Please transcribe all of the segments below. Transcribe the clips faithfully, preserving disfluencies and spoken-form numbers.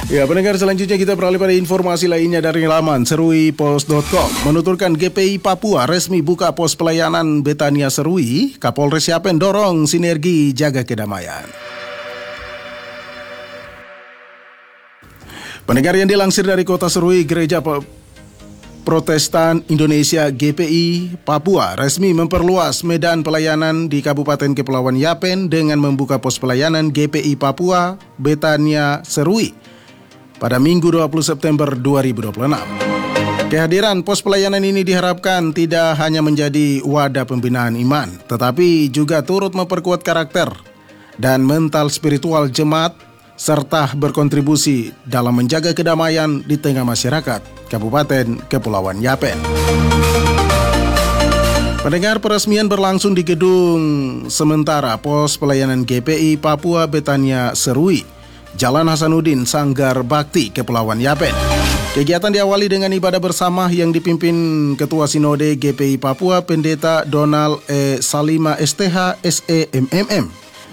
Ya, pendengar, selanjutnya kita beralih pada informasi lainnya dari laman serui pos dot com. Menuturkan G P I Papua resmi buka pos pelayanan Betania Serui, Kapolres Yapen dorong sinergi jaga kedamaian. Pendengar, yang dilansir dari Kota Serui, Gereja Protestan Indonesia G P I Papua resmi memperluas medan pelayanan di Kabupaten Kepulauan Yapen dengan membuka pos pelayanan G P I Papua Betania Serui pada Minggu dua puluh September dua ribu dua puluh enam. Kehadiran pos pelayanan ini diharapkan tidak hanya menjadi wadah pembinaan iman, tetapi juga turut memperkuat karakter dan mental spiritual jemaat serta berkontribusi dalam menjaga kedamaian di tengah masyarakat Kabupaten Kepulauan Yapen. Pendengar, peresmian berlangsung di gedung sementara pos pelayanan G P I Papua Betania Serui, Jalan Hasanuddin, Sanggar Bakti, Kepulauan Yapen. Kegiatan diawali dengan ibadah bersama yang dipimpin Ketua Sinode G P I Papua Pendeta Donald E. Salima S T H S E M M M.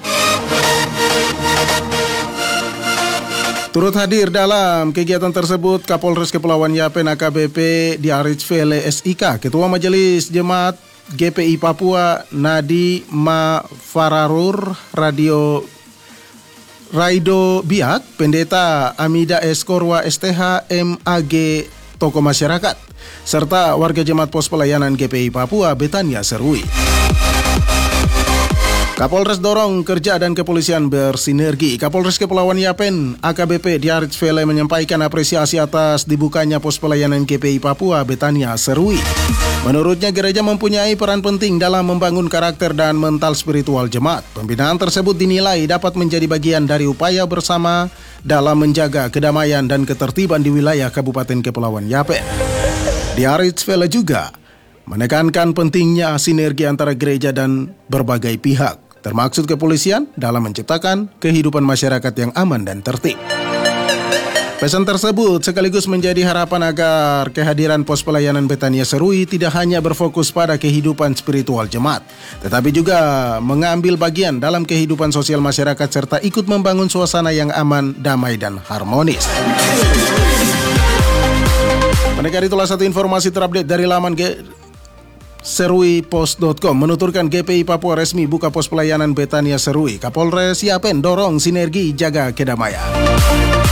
Turut hadir dalam kegiatan tersebut Kapolres Kepulauan Yapen A K B P Diarich Vele S I K, Ketua Majelis Jemaat G P I Papua Nadi Ma Fararur, Radio Raido Biak, Pendeta Amida S. Korwa S T H M A G, tokoh masyarakat, serta warga jemaat pos pelayanan G P I Papua Betania Serui. Kapolres dorong kerja dan kepolisian bersinergi. Kapolres Kepulauan Yapen A K B P Diarich Vele menyampaikan apresiasi atas dibukanya pos pelayanan G P I Papua Betania Serui. Menurutnya, gereja mempunyai peran penting dalam membangun karakter dan mental spiritual jemaat. Pembinaan tersebut dinilai dapat menjadi bagian dari upaya bersama dalam menjaga kedamaian dan ketertiban di wilayah Kabupaten Kepulauan Yapen. Diarich Vele juga menekankan pentingnya sinergi antara gereja dan berbagai pihak, termaksud kepolisian, dalam menciptakan kehidupan masyarakat yang aman dan tertib. Pesan tersebut sekaligus menjadi harapan agar kehadiran pos pelayanan Betania Serui tidak hanya berfokus pada kehidupan spiritual jemaat, tetapi juga mengambil bagian dalam kehidupan sosial masyarakat serta ikut membangun suasana yang aman, damai, dan harmonis. Pendengar, itulah satu informasi terupdate dari laman G serui pos dot com. Menuturkan G P I Papua resmi buka pos pelayanan Betania Serui. Kapolres Yapen dorong sinergi jaga kedamaian.